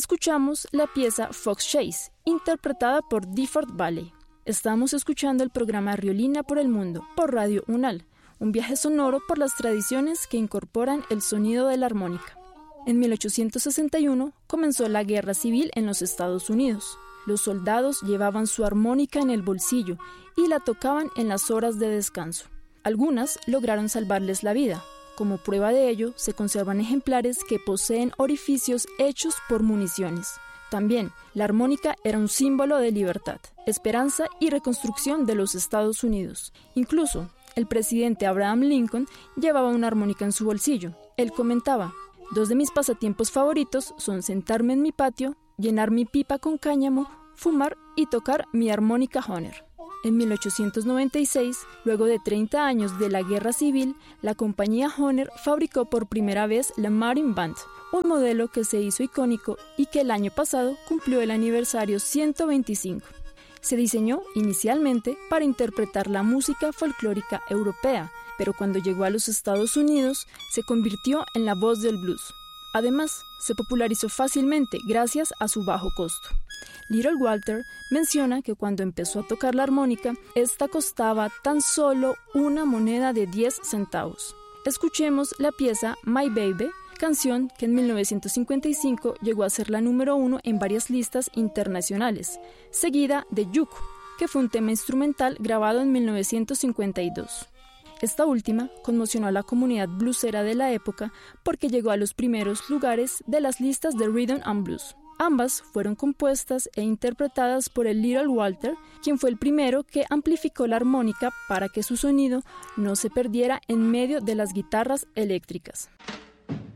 escuchamos la pieza Fox Chase, interpretada por Difford Valley. Estamos escuchando el programa Riolina por el Mundo, por Radio UNAL, un viaje sonoro por las tradiciones que incorporan el sonido de la armónica. En 1861 comenzó la Guerra Civil en los Estados Unidos. Los soldados llevaban su armónica en el bolsillo y la tocaban en las horas de descanso. Algunas lograron salvarles la vida. Como prueba de ello, se conservan ejemplares que poseen orificios hechos por municiones. También, la armónica era un símbolo de libertad, esperanza y reconstrucción de los Estados Unidos. Incluso, el presidente Abraham Lincoln llevaba una armónica en su bolsillo. Él comentaba: "Dos de mis pasatiempos favoritos son sentarme en mi patio, llenar mi pipa con cáñamo, fumar y tocar mi armónica Hohner". En 1896, luego de 30 años de la Guerra Civil, la compañía Hohner fabricó por primera vez la Marine Band, un modelo que se hizo icónico y que el año pasado cumplió el aniversario 125. Se diseñó inicialmente para interpretar la música folclórica europea, pero cuando llegó a los Estados Unidos se convirtió en la voz del blues. Además, se popularizó fácilmente gracias a su bajo costo. Little Walter menciona que cuando empezó a tocar la armónica, esta costaba tan solo una moneda de 10 centavos. Escuchemos la pieza My Baby, canción que en 1955 llegó a ser la número 1 en varias listas internacionales, seguida de Yuku, que fue un tema instrumental grabado en 1952. Esta última conmocionó a la comunidad bluesera de la época porque llegó a los primeros lugares de las listas de Rhythm and Blues. Ambas fueron compuestas e interpretadas por el Little Walter, quien fue el primero que amplificó la armónica para que su sonido no se perdiera en medio de las guitarras eléctricas.